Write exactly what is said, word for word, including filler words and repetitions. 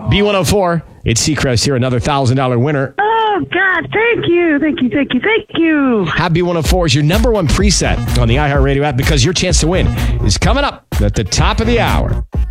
B one oh four, it's Seacrest here, another one thousand dollars winner. Oh, God, thank you, thank you, thank you, thank you. Have B one oh four is your number one preset on the iHeartRadio app because your chance to win is coming up at the top of the hour.